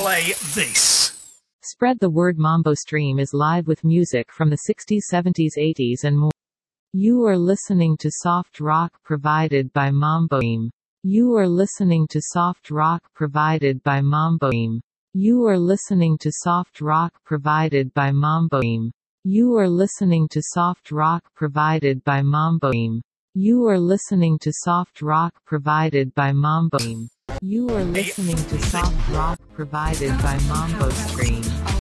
play this. Spread the word. Mambo Stream is live with music from the 60s, 70s, 80s and more. You are listening to soft rock provided by Mambo Stream. You are listening to soft rock provided by Mambo Stream. You are listening to soft rock provided by Mambo Stream. You are listening to soft rock provided by Mambo Stream. You are listening to soft rock provided by Mambo Stream. You are listening to soft rock provided by Mambo Stream.